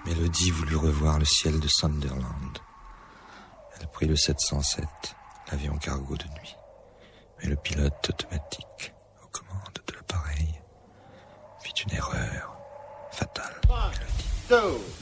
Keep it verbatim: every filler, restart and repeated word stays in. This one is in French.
Mélodie voulut revoir le ciel de Sunderland. Elle prit le sept cent sept, l'avion cargo de nuit. Mais le pilote automatique, aux commandes de l'appareil, fit une erreur fatale. One, two.